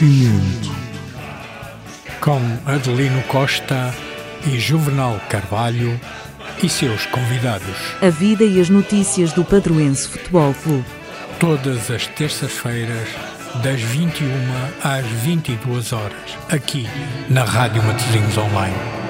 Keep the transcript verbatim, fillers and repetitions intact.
Ambiente. Com Adelino Costa e Juvenal Carvalho e seus convidados. A vida e as notícias do Padroense Futebol Clube. Todas as terças-feiras, das vinte e uma às vinte e duas horas, aqui na Rádio Matosinhos Online.